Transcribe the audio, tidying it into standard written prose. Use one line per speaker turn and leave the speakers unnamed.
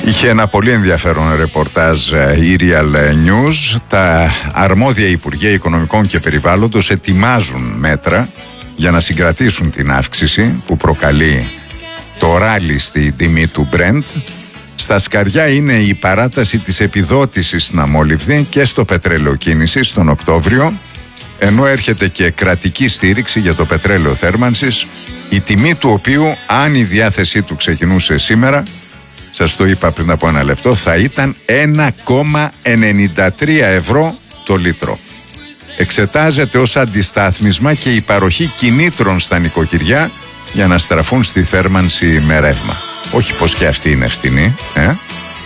Είχε ένα πολύ ενδιαφέρον ρεπορτάζ η Real News. Τα αρμόδια Υπουργεία Οικονομικών και Περιβάλλοντος ετοιμάζουν μέτρα για να συγκρατήσουν την αύξηση που προκαλεί το ράλι στη τιμή του Brent. Στα σκαριά είναι η παράταση της επιδότησης στην αμόλυβδη και στο πετρέλαιο κίνησης τον Οκτώβριο, ενώ έρχεται και κρατική στήριξη για το πετρέλαιο θέρμανσης, η τιμή του οποίου, αν η διάθεσή του ξεκινούσε σήμερα, σας το είπα πριν από ένα λεπτό, θα ήταν 1,93 ευρώ το λίτρο. Εξετάζεται ως αντιστάθμισμα και η παροχή κινήτρων στα νοικοκυριά για να στραφούν στη θέρμανση με ρεύμα. Όχι πως και αυτή είναι φτηνή,